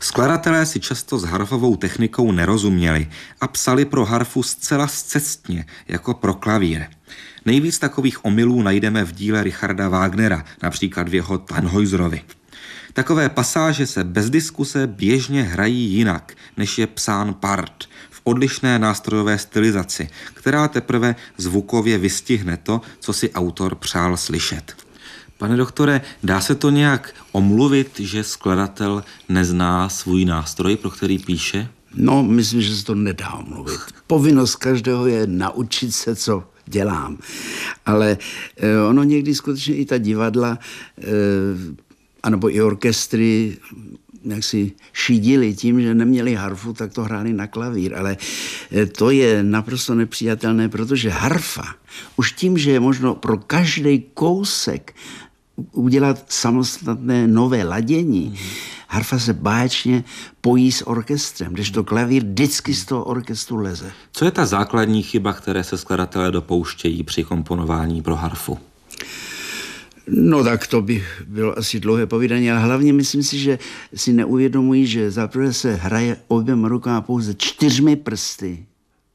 Skladatelé si často s harfovou technikou nerozuměli a psali pro harfu zcela scestně, jako pro klavír. Nejvíc takových omylů najdeme v díle Richarda Wagnera, například v jeho Tannhäuserovi. Takové pasáže se bez diskuse běžně hrají jinak, než je psán part, v odlišné nástrojové stylizaci, která teprve zvukově vystihne to, co si autor přál slyšet. Pane doktore, dá se to nějak omluvit, že skladatel nezná svůj nástroj, pro který píše? No, myslím, že se to nedá omluvit. Povinnost každého je naučit se, co dělám. Ale ono někdy skutečně i ta divadla, anebo i orchestry, jak si šidili tím, že neměli harfu, tak to hráli na klavír. Ale to je naprosto nepřijatelné, protože harfa, už tím, že je možno pro každý kousek udělat samostatné nové ladění, harfa se báječně pojí s orchestrem, kdežto klavír vždycky z toho orchestru leze. Co je ta základní chyba, které se skladatelé dopouštějí při komponování pro harfu? No tak to by bylo asi dlouhé povídání, ale hlavně myslím si, že si neuvědomují, že zaprvé se hraje oběma rukama pouze 4 prsty.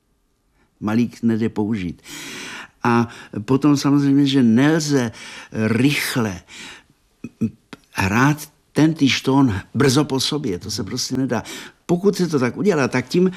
Malík nejde použít. A potom samozřejmě, že nelze rychle hrát tentýž tón brzo po sobě, to se prostě nedá. Pokud se to tak udělá, tak tím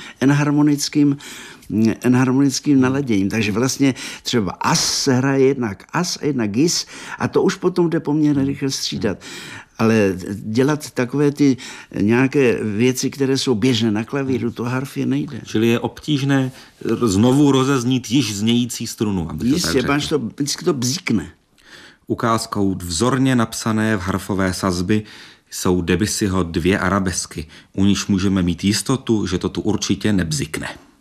enharmonickým naladěním. Takže vlastně třeba as se hraje jednak as a jednak gis a to už potom jde poměrně rychle střídat. Ale dělat takové ty nějaké věci, které jsou běžné na klavíru, to harfě nejde. Čili je obtížné znovu rozeznít již znějící strunu, aby to tak řekl. Jistě, to vždycky to bzíkne. Ukázkou vzorně napsané v harfové sazby jsou Debussyho 2 arabesky, u níž můžeme mít jistotu, že to tu určitě nebzikne.